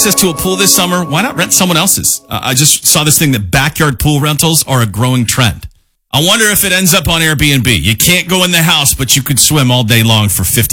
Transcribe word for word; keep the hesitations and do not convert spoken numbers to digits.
access to a pool this summer, why not rent someone else's? Uh, I just saw this thing that backyard pool rentals are a growing trend. I wonder if it ends up on Airbnb. You can't go in the house, but you could swim all day long for fifty